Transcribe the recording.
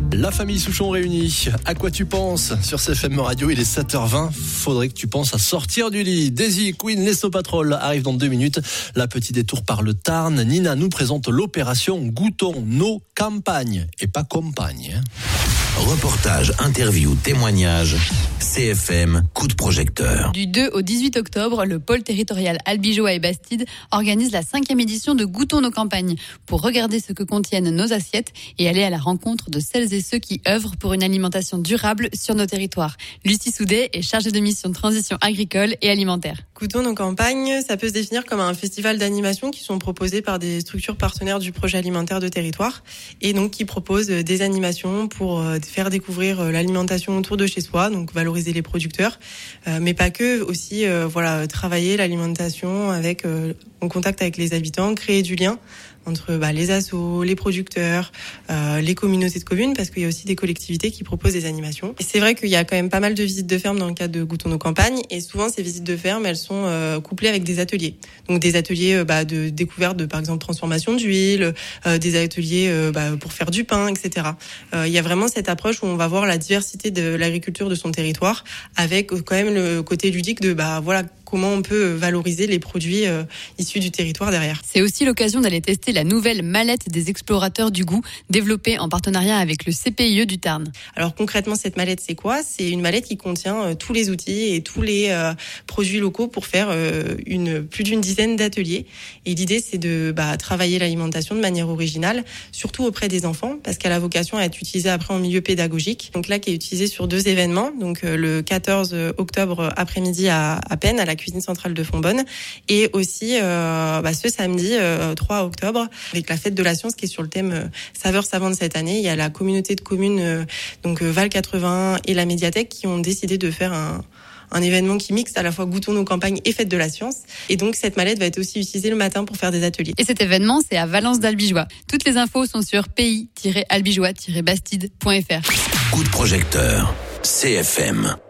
La famille Souchon réunie. À quoi tu penses sur CFM Radio? Il est 7h20. Faudrait que tu penses à sortir du lit. Daisy, Queen, les Snow Patrol arrivent dans 2 minutes. La petit détour par le Tarn. Nina nous présente l'opération Goûtons nos campagnes. Et pas compagnes. Reportage, interview, témoignage. CFM, coup de projecteur. Du 2 au 18 octobre, le pôle territorial Albigeois et Bastide organise la 5e édition de Goûtons nos campagnes pour regarder ce que contiennent nos assiettes et aller à la rencontre de celles et ceux qui œuvrent pour une alimentation durable sur nos territoires. Lucie Soudet est chargée de mission de transition agricole et alimentaire. Goûtons nos campagnes, ça peut se définir comme un festival d'animation qui sont proposés par des structures partenaires du projet alimentaire de territoire et donc qui proposent des animations pour faire découvrir l'alimentation autour de chez soi, donc valoriser les producteurs, mais pas que, aussi travailler l'alimentation avec en contact avec les habitants, créer du lien entre les assos, les producteurs, les communautés de communes, parce qu'il y a aussi des collectivités qui proposent des animations. Et c'est vrai qu'il y a quand même pas mal de visites de ferme dans le cadre de Goûtons nos campagnes, et souvent ces visites de ferme, elles sont couplées avec des ateliers. Donc des ateliers de découverte de, par exemple, transformation d'huile, des ateliers pour faire du pain, etc. Il y a vraiment cette approche où on va voir la diversité de l'agriculture de son territoire, avec quand même le côté ludique de comment on peut valoriser les produits issus du territoire derrière. C'est aussi l'occasion d'aller tester la nouvelle mallette des explorateurs du goût, développée en partenariat avec le CPIE du Tarn. Alors concrètement, cette mallette, c'est quoi ? C'est une mallette qui contient tous les outils et tous les produits locaux pour faire plus d'une dizaine d'ateliers. Et l'idée, c'est de travailler l'alimentation de manière originale, surtout auprès des enfants, parce qu'elle a vocation à être utilisée après en milieu pédagogique. Donc là, qui est utilisée sur 2 événements, donc le 14 octobre après-midi à peine, à la cuisine centrale de Fontbonne, et aussi ce samedi 3 octobre avec la fête de la science qui est sur le thème saveurs savantes cette année. Il y a la communauté de communes Val 81 et la médiathèque qui ont décidé de faire un événement qui mixe à la fois Goûtons nos campagnes et fête de la science. Et donc cette mallette va être aussi utilisée le matin pour faire des ateliers. Et cet événement, c'est à Valence d'Albigeois. Toutes les infos sont sur pays-albigeois-bastide.fr. Coup de projecteur, CFM.